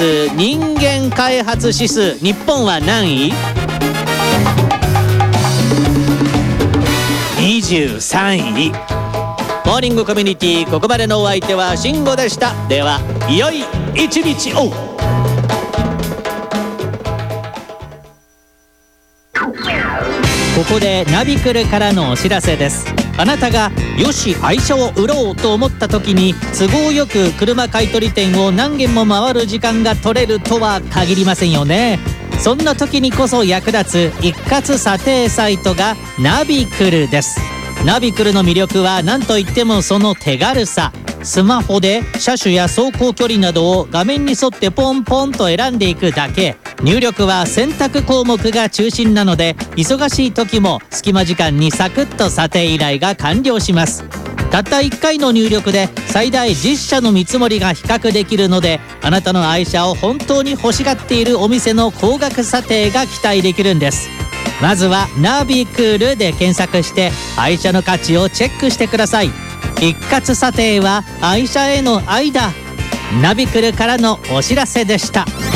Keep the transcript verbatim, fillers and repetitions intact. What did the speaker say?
人間開発指数、日本は何位？にじゅうさんい。モーニングコミュニティ、ここまでのお相手は慎吾でした。では良い一日を。ここでナビクルからのお知らせです。あなたがよし愛車を売ろうと思った時に、都合よく車買取店を何軒も回る時間が取れるとは限りませんよね。そんな時にこそ役立つ一括査定サイトがナビクルです。ナビクルの魅力は何といってもその手軽さ。スマホで車種や走行距離などを画面に沿ってポンポンと選んでいくだけ。入力は選択項目が中心なので、忙しい時も隙間時間にサクッと査定依頼が完了します。たったいっかいの入力で最大じゅっしゃの見積もりが比較できるので、あなたの愛車を本当に欲しがっているお店の高額査定が期待できるんです。まずはナビクルで検索して愛車の価値をチェックしてください。一括査定は愛車への愛だ。ナビクルからのお知らせでした。